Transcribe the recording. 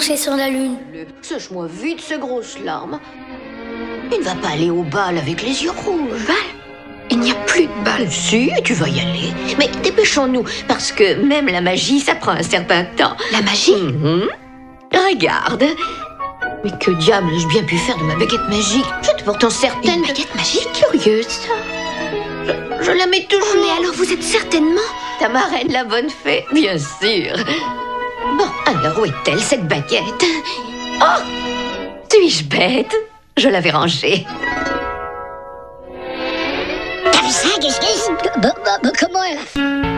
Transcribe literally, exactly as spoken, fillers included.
marcher sur la lune. Sèche-moi vite ces grosses larmes. Il ne va pas aller au bal avec les yeux rouges. Bal? Il n'y a plus de bal. Si, tu vas y aller. Mais dépêchons-nous, parce que même la magie, ça prend un certain temps. La magie? Mmh. Regarde. Mais que diable ai-je bien pu faire de ma baguette magique? J'étais pourtant certaine... Une baguette magique? Curieuse, ça. Je, je la mets toujours. Oh, mais alors vous êtes certainement... Ta marraine, la bonne fée? Bien sûr. Bon, alors où est-elle, cette baguette? Oh! Suis-je bête? Je l'avais rangée. T'as vu ça, Gus Gus? Comment elle a fait?